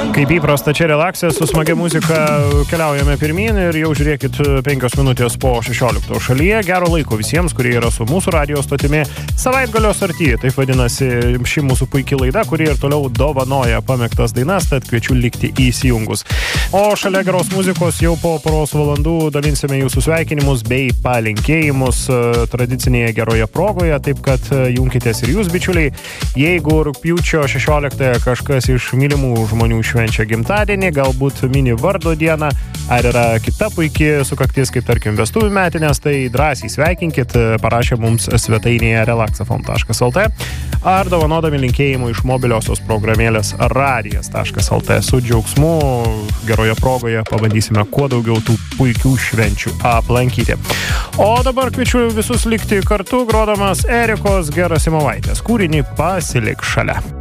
Kaip įprasta, čia relaksė, su smagia muzika keliaujame pirmyn ir jau žiūrėkit 5 minutės po 16 šalyje. Gero laiko visiems, kurie yra su mūsų radio stotimi. Savaitgalio sartyje, taip vadinasi ši mūsų puikia laida, kuri ir toliau dovanoja pamėgtas dainas, tad kviečiu likti įsijungus. O šalia geros muzikos jau po poros valandų dalinsime jūsų sveikinimus bei palinkėjimus tradicinėje geroje progoje, taip kad junkitės ir jūs, bičiuliai. Jeigu rugpjūčio 16 kažkas iš mylimų žmonių švenčia gimtadienį, galbūt mini vardo dieną, ar yra kita puikiai sukaktis, kaip tarkim vestuvių metinės, tai drąsiai sveikinkit, parašė mums svetainėje relaxafm.lt ar dovanodami linkėjimų iš mobiliosios programėlės radijas.lt. Su džiaugsmu geroje progoje pabandysime kuo daugiau tų puikių švenčių aplankyti. O dabar kviečiu visus likti kartu, grodamas Erikos Gerasimovaitės kūrinį Pasilik šalia.